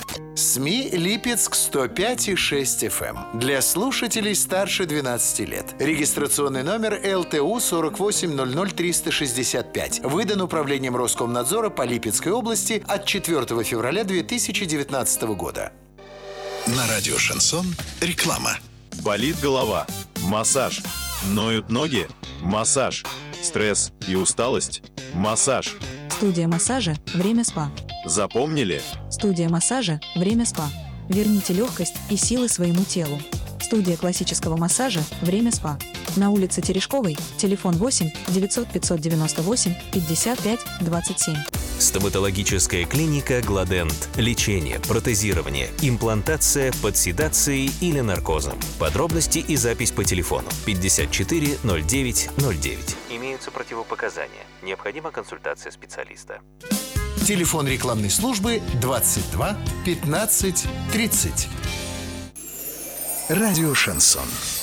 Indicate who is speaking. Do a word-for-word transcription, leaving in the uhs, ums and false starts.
Speaker 1: СМИ Липецк сто пять и шесть эф эм. Для слушателей старше двенадцати лет. Регистрационный номер эл тэ у сорок восемь ноль ноль триста шестьдесят пять. Выдан Управлением Роскомнадзора по Липецкой области от четвёртого февраля две тысячи девятнадцатого года.
Speaker 2: На радио «Шансон» реклама.
Speaker 3: Болит голова? Массаж. Ноют ноги? Массаж. Стресс и усталость? Массаж.
Speaker 4: Студия массажа «Время СПА».
Speaker 3: Запомнили?
Speaker 4: Студия массажа «Время СПА». Верните легкость и силы своему телу. Студия классического массажа «Время СПА». На улице Терешковой, телефон восемь девятьсот пятьсот девяносто восемь пятьдесят пять двадцать семь.
Speaker 5: Стоматологическая клиника «Гладент». Лечение, протезирование, имплантация под седацией или наркозом. Подробности и запись по телефону пятьдесят четыре ноль девять ноль девять. Имеются противопоказания. Необходима консультация специалиста.
Speaker 1: Телефон рекламной службы двадцать два пятнадцать тридцать.
Speaker 2: Радио «Шансон».